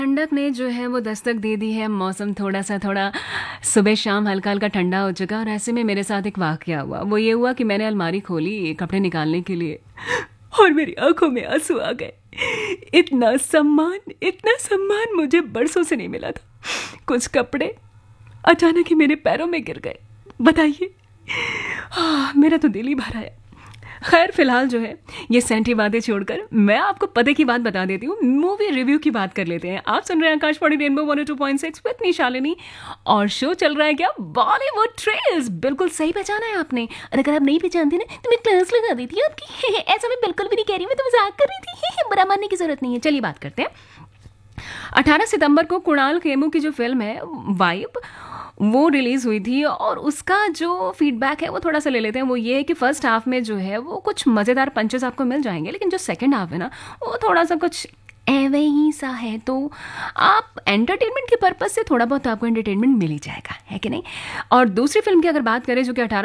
ठंडक ने जो है वो दस्तक दे दी है। मौसम थोड़ा सुबह शाम हल्का हल्का ठंडा हो चुका और ऐसे में मेरे साथ एक वाकया हुआ। वो ये हुआ कि मैंने अलमारी खोली कपड़े निकालने के लिए और मेरी आंखों में आंसू आ गए। इतना सम्मान मुझे बरसों से नहीं मिला था। कुछ कपड़े अचानक ही मेरे पैरों में गिर गए। बताइए, मेरा तो दिल ही भर आया। खैर फिलहाल जो है ये सेंटी बातें छोड़कर मैं आपको पते की बात बता देती हूँ। मूवी रिव्यू की बात कर लेते हैं। आप सुन रहे हैं आकाशवाणी रेनबो 102.6 विद निशालिनी और शो चल रहा है क्या, बॉलीवुड ट्रेल्स। बिल्कुल सही पहचाना है आपने। और अगर आप नहीं पहचानते ना तो मैं क्लास लगा दी थी आपकी। ऐसा मैं बिल्कुल भी नहीं कह रही, मैं तो मजाक कर रही थी। बुरा मानने की जरूरत नहीं है। चलिए बात करते हैं। 18 सितंबर को कुणाल खेमू की जो फिल्म है वाइब वो रिलीज़ हुई थी और उसका जो फीडबैक है वो थोड़ा सा ले लेते हैं। वो ये है कि फर्स्ट हाफ में जो है वो कुछ मज़ेदार पंचेस आपको मिल जाएंगे, लेकिन जो सेकंड हाफ है ना वो थोड़ा सा कुछ एवे ही सा है। तो आप एंटरटेनमेंट के पर्पज़ से थोड़ा बहुत आपको एंटरटेनमेंट मिल ही जाएगा, है कि नहीं। और दूसरी फिल्म की अगर बात करें जो कि 18